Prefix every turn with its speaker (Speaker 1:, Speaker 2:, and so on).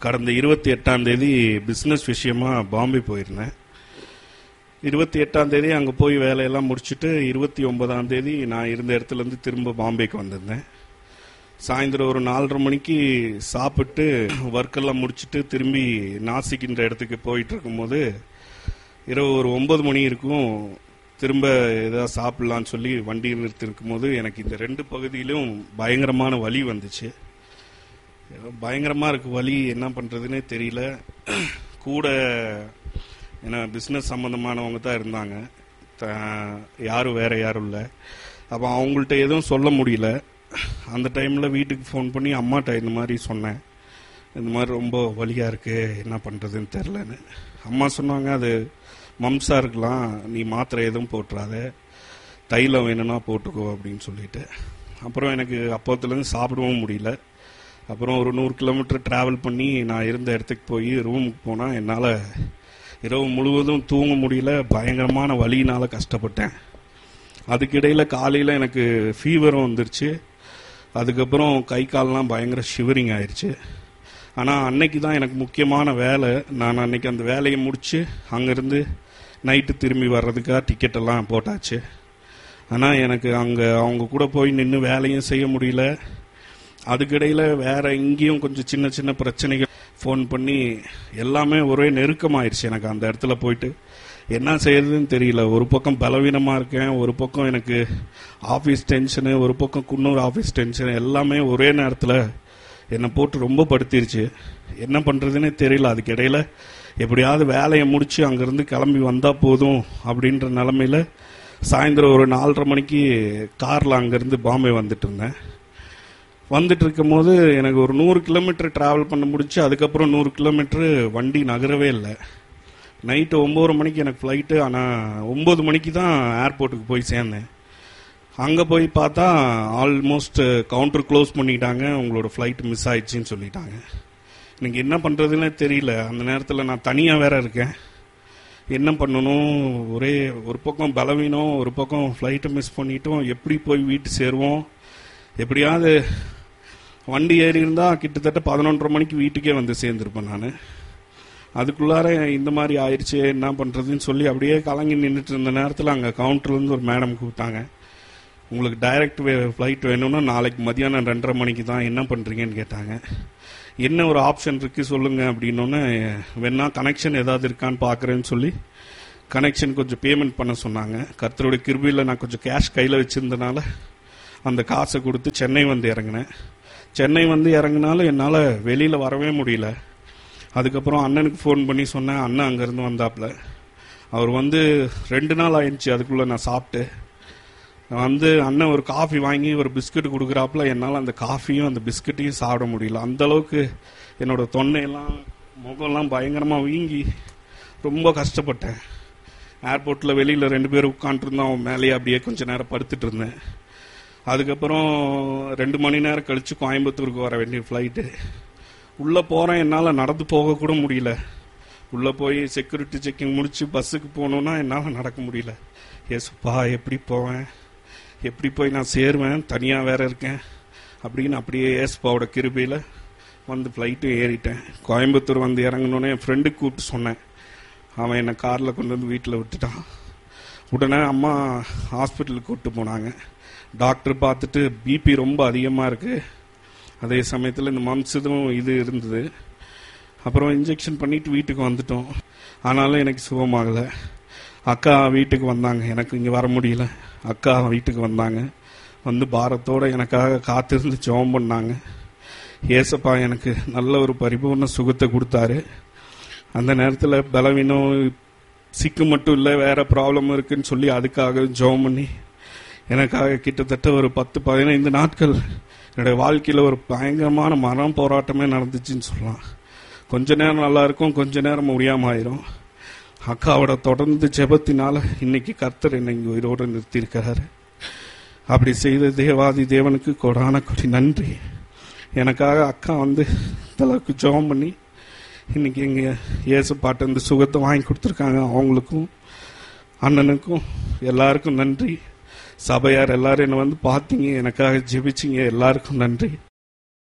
Speaker 1: கடந்த 28ஆம் தேதி பிஸ்னஸ் விஷயமா பாம்பே போயிருந்தேன். 28ஆம் தேதி அங்கே போய் வேலையெல்லாம் முடிச்சுட்டு 29ஆம் தேதி நான் இருந்த இடத்துலேருந்து திரும்ப பாம்பேக்கு வந்திருந்தேன். சாயந்தரம் ஒரு 4:30 மணிக்கு சாப்பிட்டு ஒர்க்கெல்லாம் முடிச்சுட்டு திரும்பி நாசிக்கின்ற இடத்துக்கு போயிட்டு இருக்கும்போது இரவு ஒரு 9 மணி இருக்கும். திரும்ப ஏதாவது சாப்பிட்லான்னு சொல்லி வண்டி நிறுத்திருக்கும் போது எனக்கு இந்த 2 பகுதியிலும் பயங்கரமான வலி வந்துச்சு. பயங்கரமாக இருக்கு வலி, என்ன பண்ணுறதுன்னே தெரியல. கூட ஏன்னா பிஸ்னஸ் சம்மந்தமானவங்க தான் இருந்தாங்க, யாரும் வேற யாரும் இல்லை. அப்போ அவங்கள்ட்ட எதுவும் சொல்ல முடியல. அந்த டைமில் வீட்டுக்கு ஃபோன் பண்ணி அம்மாட்ட இந்த மாதிரி சொன்னேன், இந்த மாதிரி ரொம்ப வலியாக இருக்குது, என்ன பண்ணுறதுன்னு தெரிலன்னு. அம்மா சொன்னாங்க, அது மம்ஸாக இருக்கலாம், நீ மாத்திரை எதுவும் போட்டுறாத, தைலம் வேணும்னா போட்டுக்கோ அப்படின்னு சொல்லிட்டு. அப்புறம் எனக்கு அப்போத்துலேருந்து சாப்பிடவும் முடியல. அப்புறம் ஒரு 100 கிலோமீட்டர் ட்ராவல் பண்ணி நான் இருந்த இடத்துக்கு போய் ரூமுக்கு போனால் என்னால் இரவு முழுவதும் தூங்க முடியல. பயங்கரமான வலியினால் கஷ்டப்பட்டேன். அதுக்கிடையில் காலையில் எனக்கு ஃபீவரும் வந்துருச்சு. அதுக்கப்புறம் கை கால்லாம் பயங்கர ஷிவரிங் ஆயிடுச்சு. ஆனால் அன்னைக்கு தான் எனக்கு முக்கியமான வேலை. நான் அன்னைக்கு அந்த வேலையை முடித்து அங்கேருந்து நைட்டு திரும்பி வர்றதுக்காக டிக்கெட்டெல்லாம் போட்டாச்சு. ஆனால் எனக்கு அங்கே அவங்க கூட போய் நின்று வேலையும் செய்ய முடியல. அதுக்கிடையில் வேற எங்கேயும் கொஞ்சம் சின்ன சின்ன பிரச்சனைகள் ஃபோன் பண்ணி எல்லாமே ஒரே நெருக்கமாயிடுச்சு. எனக்கு அந்த இடத்துல போயிட்டு என்ன செய்யறதுன்னு தெரியல. ஒரு பக்கம் பலவீனமாக இருக்கேன், ஒரு பக்கம் எனக்கு ஆஃபீஸ் டென்ஷனு, ஒரு பக்கம் குன்னூர் ஆஃபீஸ் டென்ஷனு, எல்லாமே ஒரே நேரத்தில் என்னை போட்டு ரொம்ப படுத்திருச்சு. என்ன பண்ணுறதுன்னே தெரியல. அதுக்கிடையில் எப்படியாவது வேலையை முடித்து அங்கேருந்து கிளம்பி வந்தால் போதும் அப்படின்ற நிலமையில் சாயந்தரம் ஒரு 4:30 மணிக்கு காரில் அங்கேருந்து பாம்பே வந்துட்டு இருந்தேன். வந்துட்டு இருக்கும் போது எனக்கு ஒரு 100 கிலோமீட்டர் ட்ராவல் பண்ண முடிச்சு. அதுக்கப்புறம் 100 கிலோமீட்டரு வண்டி நகரவே இல்லை. நைட்டு 9 மணிக்கு எனக்கு ஃப்ளைட்டு. ஆனால் 9 மணிக்கு தான் ஏர்போர்ட்டுக்கு போய் சேர்ந்தேன். அங்கே போய் பார்த்தா ஆல்மோஸ்ட் கவுண்டர் க்ளோஸ் பண்ணிட்டாங்க, உங்களோட ஃப்ளைட் மிஸ் ஆயிடுச்சின்னு சொல்லிட்டாங்க. எனக்கு என்ன பண்ணுறதுன்னே தெரியல. அந்த நேரத்தில் நான் தனியாக வேற இருக்கேன், என்ன பண்ணணும்? ஒரே ஒரு பக்கம் பலவீனம், ஒரு பக்கம் ஃப்ளைட்டை மிஸ் பண்ணிட்டோம், எப்படி போய் வீட்டு சேருவோம்? எப்படியாவது வண்டி ஏறி இருந்தால் கிட்டத்தட்ட 11:30 மணிக்கு வீட்டுக்கே வந்து சேர்ந்துருப்பேன் நான். அதுக்குள்ளார இந்த மாதிரி ஆயிடுச்சு, என்ன பண்ணுறதுன்னு சொல்லி அப்படியே கலங்கி நின்றுட்டு இருந்த நேரத்தில் அங்கே கவுண்டர்லேருந்து ஒரு மேடம் கூப்பிட்டாங்க. உங்களுக்கு டைரக்ட் ஃப்ளைட் வேணும்னா நாளைக்கு மதியானம் 2:30 மணிக்கு தான், என்ன பண்ணுறீங்கன்னு கேட்டாங்க. என்ன ஒரு ஆப்ஷன் இருக்குது சொல்லுங்கள் அப்படின்னோடனே, வேணா கனெக்ஷன் ஏதாவது இருக்கான்னு பார்க்குறேன்னு சொல்லி கனெக்ஷன் கொஞ்சம் பேமெண்ட் பண்ண சொன்னாங்க. கர்த்தருடைய கிருபையில் நான் கொஞ்சம் கேஷ் கையில் வச்சுருந்தனால அந்த காசை கொடுத்து சென்னை வந்து இறங்கினேன். சென்னை வந்து இறங்கினாலும் என்னால் வெளியில் வரவே முடியல. அதுக்கப்புறம் அண்ணனுக்கு ஃபோன் பண்ணி சொன்னேன். அண்ணன் அங்கேருந்து வந்தாப்புல. அவர் வந்து 2 நாள் ஆயிடுச்சு அதுக்குள்ளே நான் சாப்பிட்டு வந்து. அண்ணன் ஒரு காஃபி வாங்கி ஒரு பிஸ்கட் கொடுக்குறாப்புல. என்னால் அந்த காஃபியும் அந்த பிஸ்கட்டையும் சாப்பிட முடியல. அந்தளவுக்கு என்னோட தொண்டையெல்லாம் முகம்லாம் பயங்கரமாக வீங்கி ரொம்ப கஷ்டப்பட்டேன். ஏர்போர்ட்டில் வெளியில் 2 பேர் உட்காந்துருந்தோம், அவன் மேலேயே அப்படியே கொஞ்சம் நேரம் படுத்துட்டு இருந்தேன். அதுக்கப்புறம் 2 மணி நேரம் கழித்து கோயம்புத்தூருக்கு வர வேண்டிய ஃப்ளைட்டு. உள்ளே போகிறேன், என்னால் நடந்து போகக்கூட முடியல. உள்ளே போய் செக்யூரிட்டி செக்கிங் முடித்து பஸ்ஸுக்கு போகணுன்னா என்னால் நடக்க முடியல. ஏசுப்பா, எப்படி போவேன், எப்படி போய் நான் சேருவேன், தனியாக வேற இருக்கேன் அப்படின்னு அப்படியே ஏசுப்பாவோட கிருபையில் வந்து ஃப்ளைட்டும் ஏறிட்டேன். கோயம்புத்தூர் வந்து இறங்கினோன்னே என் ஃப்ரெண்டுக்கு கூப்பிட்டு சொன்னேன். அவன் என்னை காரில் கொண்டு வந்து வீட்டில் விட்டுட்டான். உடனே அம்மா ஹாஸ்பிட்டலுக்கு கூப்பிட்டு போனாங்க. டாக்டர் பார்த்துட்டு பிபி ரொம்ப அதிகமாக இருக்குது, அதே சமயத்தில் இந்த மம்ஸும் இது இருந்தது. அப்புறம் இன்ஜெக்ஷன் பண்ணிவிட்டு வீட்டுக்கு வந்துட்டோம். ஆனாலும் எனக்கு சுகமாகலை. அக்கா வீட்டுக்கு வந்தாங்க, எனக்கு இங்கே வர முடியல. அக்கா வீட்டுக்கு வந்தாங்க, வந்து பாரத்தோடு எனக்காக காத்திருந்து ஜெபம் பண்ணாங்க. ஏசப்பா எனக்கு நல்ல ஒரு பரிபூர்ண சுகத்தை கொடுத்தாரு. அந்த நேரத்தில் பலவீனம் சிக்கு மட்டும் இல்லை, வேறு ப்ராப்ளம் இருக்குன்னு சொல்லி அதுக்காக ஜெபம் பண்ணி எனக்காக கிட்டத்தட்ட ஒரு 10-15 நாட்கள் என்னுடைய வாழ்க்கையில் ஒரு பயங்கரமான மரண போராட்டமே நடந்துச்சுன்னு சொல்லலாம். கொஞ்ச நேரம் நல்லா இருக்கும், கொஞ்ச நேரம் முடியாமல் ஆயிரும். அக்காவோட தொடர்ந்து ஜெபத்தினால இன்னைக்கு கர்த்தர் என்னை இங்கே உயிரோடு நிறுத்தியிருக்கிறாரு. அப்படி செய்த தேவாதி தேவனுக்கு கொடான கொடி நன்றி. எனக்காக அக்கா வந்து இந்தளவுக்கு ஜெபம் பண்ணி இன்னைக்கு எங்கள் இயேசுப்பாட்ட இந்த சுகத்தை வாங்கி கொடுத்துருக்காங்க. அவங்களுக்கும் அண்ணனுக்கும் எல்லாருக்கும் நன்றி. சபையார் எல்லாரும் என்னை வந்து பார்த்தீங்க, எனக்காக ஜெபிச்சிங்க, எல்லாருக்கும் நன்றி.